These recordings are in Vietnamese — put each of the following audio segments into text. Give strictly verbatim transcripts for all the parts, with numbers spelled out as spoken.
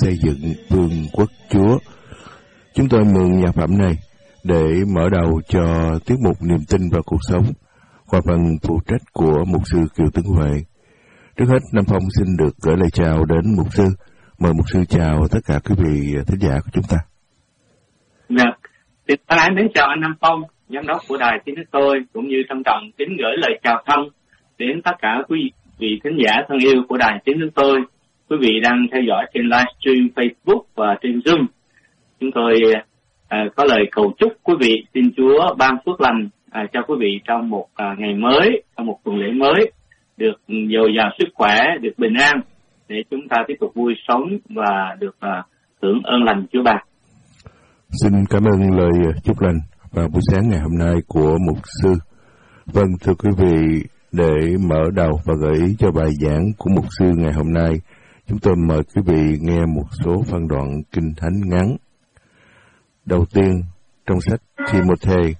xây dựng vương quốc Chúa. Chúng tôi mượn nhạc phẩm này để mở đầu cho tiết mục Niềm tin vào cuộc sống qua phần phụ trách của mục sư Kiều Tấn Huệ. Trước hết, Nam Phong xin được gửi lời chào đến mục sư. Mời mục sư chào tất cả quý vị thính giả của chúng ta. Dạ, thân ái mến chào anh Nam Phong, giám đốc của đài Tiếng Nước Tôi, cũng như trân trọng kính gửi lời chào thân đến tất cả quý vị thính giả thân yêu của đài Tiếng Nước Tôi. Quý vị đang theo dõi trên livestream Facebook và trên Zoom. Chúng tôi à, có lời cầu chúc quý vị, xin Chúa ban phước lành à, cho quý vị trong một à, ngày mới, trong một tuần lễ mới, được dồi dào sức khỏe, được bình an, để chúng ta tiếp tục vui sống và được à, hưởng ơn lành Chúa Bà. Xin cảm ơn lời chúc lành vào buổi sáng ngày hôm nay của mục sư. Vâng, thưa quý vị, để mở đầu và gợi ý cho bài giảng của mục sư ngày hôm nay, chúng tôi mời quý vị nghe một số phân đoạn kinh thánh ngắn. Đầu tiên, trong sách Timôthê.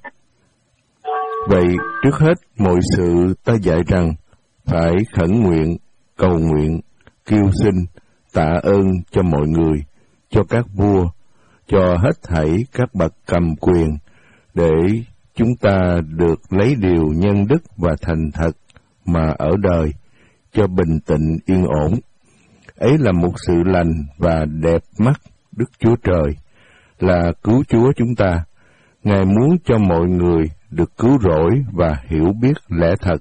Vậy, trước hết mọi sự ta dạy rằng phải khẩn nguyện, cầu nguyện, kêu xin, tạ ơn cho mọi người, cho các vua, cho hết thảy các bậc cầm quyền, để chúng ta được lấy điều nhân đức và thành thật mà ở đời, cho bình tĩnh yên ổn. Ấy là một sự lành và đẹp mắt Đức Chúa Trời, là cứu Chúa chúng ta. Ngài muốn cho mọi người được cứu rỗi và hiểu biết lẽ thật.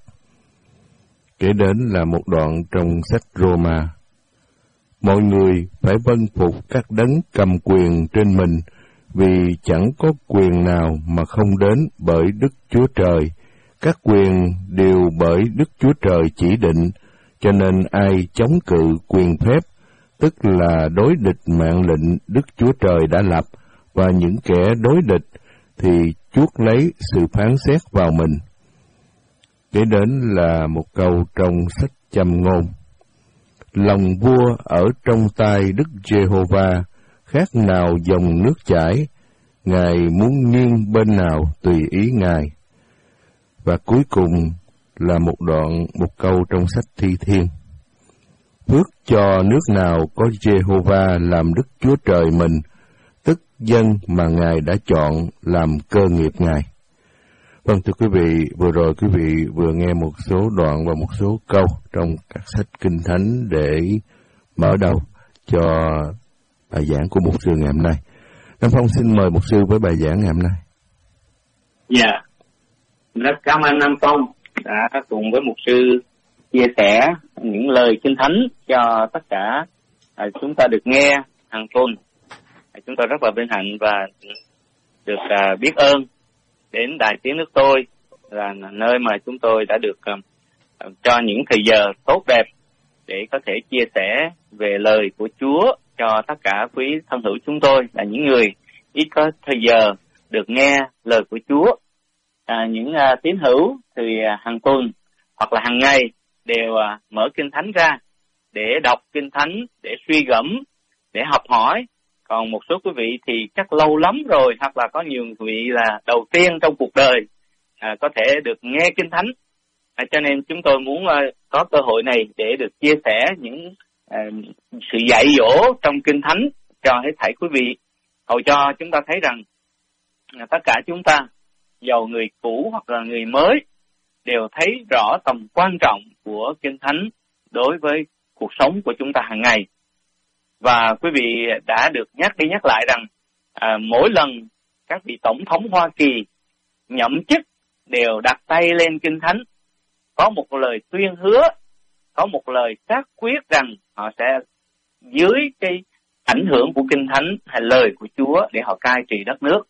Kế đến là một đoạn trong sách Roma. Mọi người phải vâng phục các đấng cầm quyền trên mình, vì chẳng có quyền nào mà không đến bởi Đức Chúa Trời. Các quyền đều bởi Đức Chúa Trời chỉ định, cho nên ai chống cự quyền phép, tức là đối địch mạng lệnh Đức Chúa Trời đã lập, và những kẻ đối địch thì chuốc lấy sự phán xét vào mình. Kế đến là một câu trong sách Châm Ngôn. Lòng vua ở trong tay Đức Giê-hô-va, khác nào dòng nước chảy, Ngài muốn nghiêng bên nào tùy ý Ngài. Và cuối cùng là một đoạn, một câu trong sách Thi Thiên. Phước cho nước nào có Giê-hô-va làm Đức Chúa Trời mình, tức dân mà Ngài đã chọn làm cơ nghiệp Ngài. Vâng, thưa quý vị, vừa rồi quý vị vừa nghe một số đoạn và một số câu trong các sách Kinh Thánh để mở đầu cho bài giảng của mục sư ngày hôm nay. Nam Phong xin mời mục sư với bài giảng ngày hôm nay. Dạ, yeah. Rất cảm ơn Nam Phong đã cùng với mục sư chia sẻ những lời Kinh Thánh cho tất cả à, chúng ta được nghe hàng tuần. À, chúng tôi rất là vinh hạnh và được à, biết ơn đến Đài Tiếng Nước Tôi, là nơi mà chúng tôi đã được uh, cho những thời giờ tốt đẹp để có thể chia sẻ về lời của Chúa cho tất cả quý thân hữu chúng tôi, là những người ít có thời giờ được nghe lời của Chúa. À, những uh, tín hữu thì uh, hàng tuần hoặc là hàng ngày đều uh, mở Kinh Thánh ra để đọc Kinh Thánh, để suy gẫm, để học hỏi. Còn một số quý vị thì chắc lâu lắm rồi, hoặc là có nhiều vị là đầu tiên trong cuộc đời à, có thể được nghe Kinh Thánh. À, cho nên chúng tôi muốn à, có cơ hội này để được chia sẻ những à, sự dạy dỗ trong Kinh Thánh cho hết thảy quý vị, hầu cho chúng ta thấy rằng à, tất cả chúng ta, dầu người cũ hoặc là người mới, đều thấy rõ tầm quan trọng của Kinh Thánh đối với cuộc sống của chúng ta hàng ngày. Và quý vị đã được nhắc đi nhắc lại rằng à, mỗi lần các vị tổng thống Hoa Kỳ nhậm chức đều đặt tay lên Kinh Thánh, có một lời tuyên hứa, có một lời xác quyết rằng họ sẽ dưới cái ảnh hưởng của Kinh Thánh hay lời của Chúa để họ cai trị đất nước.